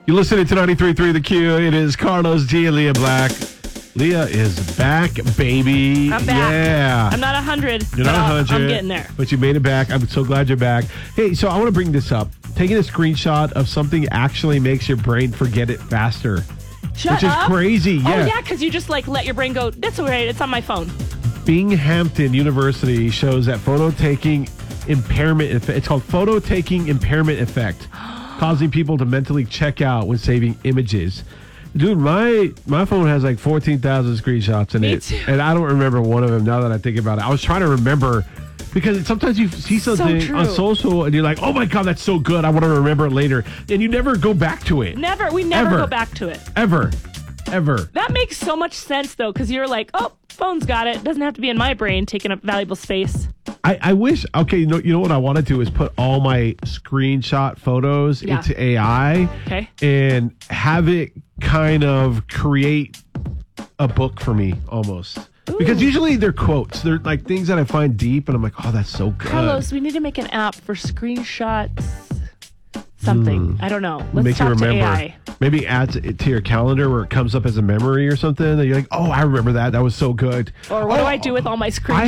You listening to 93.3 The Q. It is Carlos G and Leah Black. Leah is back, baby. I'm back. Yeah. I'm not 100. You're not 100. I'm getting there. But you made it back. I'm so glad you're back. Hey, so I want to bring this up. Taking a screenshot of something actually makes your brain forget it faster. Shut which up. is crazy. Yeah. Oh, yeah, because you just let your brain go, that's all right, it's on my phone. Binghamton University shows that photo taking impairment effect. It's called photo taking impairment effect, causing people to mentally check out when saving images. Dude, my phone has like 14,000 screenshots in Me it, too. and I don't remember one of them now that I think about it. I was trying to remember because sometimes you see something on social and you're like, oh my God, that's so good. I want to remember it later. And you never go back to it. We never Ever. go back to it. Ever. That makes so much sense, though, because you're like, oh, phone's got it. Doesn't have to be in my brain, taking up valuable space. I wish, okay, you know what I want to do is put all my screenshot photos into AI and have it kind of create a book for me almost. Ooh. Because usually they're quotes. They're like things that I find deep and I'm like, oh, that's so good. Carlos, we need to make an app for screenshots. Something. I don't know. Let's make talk you remember. to AI. Maybe add it to your calendar where it comes up as a memory or something. That you're like, oh, I remember that. That was so good. Or what do I do with all my screenshots?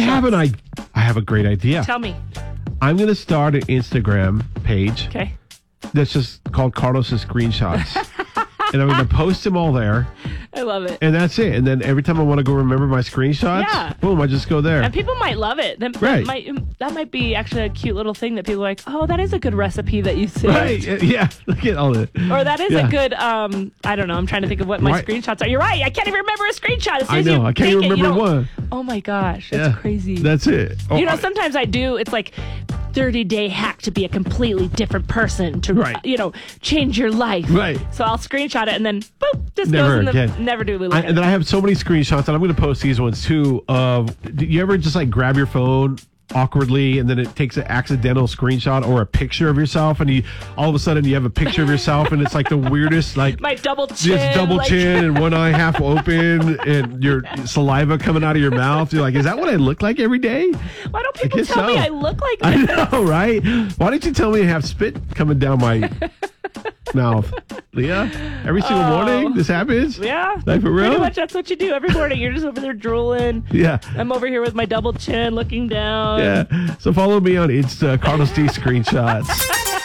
I have a great idea. Tell me. I'm going to start an Instagram page. Okay. That's just called Carlos's Screenshots. And I'm going to post them all there. I love it. And that's it. And then every time I want to go remember my screenshots, boom, I just go there. And people might love it. That might be actually a cute little thing that people are like, oh, that is a good recipe that you saved. Right. Yeah. Look at all that. Or that is a good, I don't know. I'm trying to think of what my screenshots are. You're right. I can't even remember a screenshot. I know. I can't even remember one. Oh, my gosh. That's crazy. That's it. Oh, sometimes I do. It's like 30-day hack to be a completely different person to, change your life. Right. So I'll screenshot it and then, boop, just never goes in again. the never do Lulu. And then I have so many screenshots, and I'm going to post these ones too. Do you ever just like grab your phone awkwardly and then it takes an accidental screenshot or a picture of yourself, and all of a sudden you have a picture of yourself and it's like the weirdest, like my double chin, just double chin and one eye half open and your saliva coming out of your mouth. You're like, is that what I look like every day? Why don't people tell me I look like this? I know, right? Why don't you tell me I have spit coming down my mouth? Leah, every single morning this happens? Yeah. Like for real? Pretty much that's what you do every morning. You're just over there drooling. Yeah. I'm over here with my double chin looking down. Yeah. So follow me on Insta, Carlos D Screenshots.